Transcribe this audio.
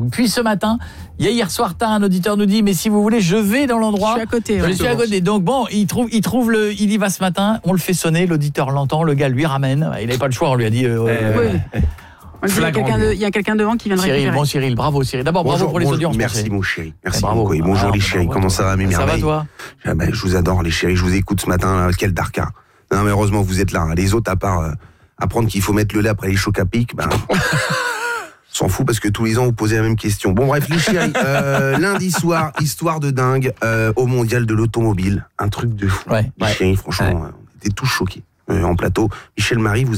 Puis ce matin, hier soir tard, un auditeur nous dit mais si vous voulez, je vais dans l'endroit. Je suis à côté. Je suis à côté. Donc bon, il y va ce matin, on le fait sonner, l'auditeur l'entend, le gars lui ramène. Il n'avait pas le choix, on lui a dit Oui. Il y a quelqu'un devant qui vient de récupérer. Bon Cyril, bravo Cyril. D'abord bravo pour les audiences. Merci mon chéri. Merci bravo. beaucoup. Bonjour les chéris, comment ça va mes merveilles? Ça va toi? Je vous adore les chéris, je vous écoute ce matin là, quel darka. Non mais heureusement vous êtes là. Les autres à part apprendre qu'il faut mettre le lait après les chocs à pic, s'en fout parce que tous les ans vous posez la même question. Bon bref les chéris, lundi soir, histoire de dingue au mondial de l'automobile, un truc de fou. Les chéris franchement, on était tous choqués en plateau. Michel Marie, vous